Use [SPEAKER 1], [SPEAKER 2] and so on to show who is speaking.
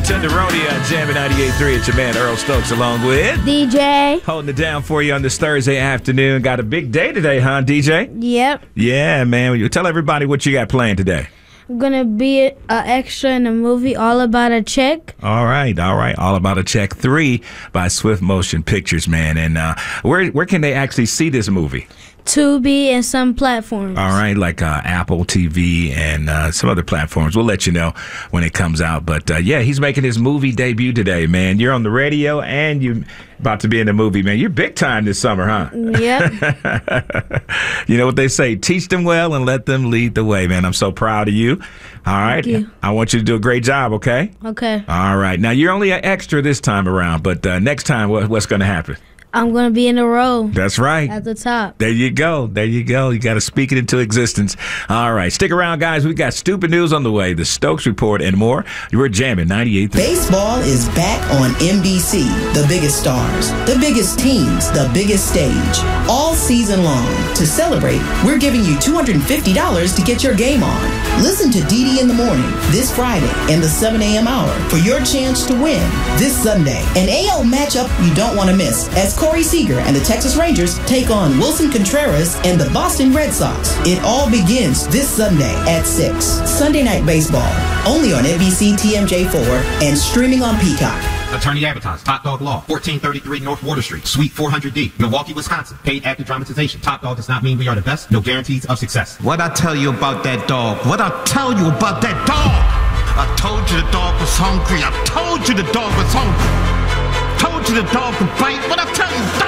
[SPEAKER 1] Tenderoni on Jammin' 98.3. It's your man Earl Stokes along with
[SPEAKER 2] DJ.
[SPEAKER 1] Holding it down for you on this Thursday afternoon. Got a big day today, huh, DJ?
[SPEAKER 2] Yep.
[SPEAKER 1] Yeah, man. You tell everybody what you got planned today.
[SPEAKER 2] I'm going to be an extra in a movie, All About a Check.
[SPEAKER 1] All right. All About a Check 3 by Swift Motion Pictures, man. And where can they actually see this movie?
[SPEAKER 2] Tubi and some platforms.
[SPEAKER 1] All right, like Apple TV and some other platforms. We'll let you know when it comes out. But, yeah, he's making his movie debut today, man. You're on the radio and you're about to be in the movie, man. You're big time this summer, huh?
[SPEAKER 2] Yep.
[SPEAKER 1] You know what they say, teach them well and let them lead the way, man. I'm so proud of you. All right.
[SPEAKER 2] Thank you.
[SPEAKER 1] I want you to do a great job, okay?
[SPEAKER 2] Okay.
[SPEAKER 1] All right. Now, you're only an extra this time around, but next time, what's going to happen?
[SPEAKER 2] I'm going to be in a row.
[SPEAKER 1] That's right.
[SPEAKER 2] At the top.
[SPEAKER 1] There you go. You got to speak it into existence. All right. Stick around, guys. We got stupid news on the way, the Stokes Report, and more. You're jamming 98.3.
[SPEAKER 3] Baseball is back on NBC. The biggest stars, the biggest teams, the biggest stage. All season long. To celebrate, we're giving you $250 to get your game on. Listen to DD in the morning this Friday in the 7 a.m. hour for your chance to win this Sunday. An AL matchup you don't want to miss as Corey Seager and the Texas Rangers take on Wilson Contreras and the Boston Red Sox. It all begins this Sunday at 6. Sunday Night Baseball, only on NBC TMJ4 and streaming on Peacock.
[SPEAKER 4] Attorney advertised. Top Dog Law. 1433 North Water Street. Suite 400D. Milwaukee, Wisconsin. Paid active dramatization. Top Dog does not mean we are the best. No guarantees of success.
[SPEAKER 5] What I tell you about that dog? What I tell you about that dog? I told you the dog was hungry. I told you the dog was hungry. Told you the dog would bite. What I tell you, dog?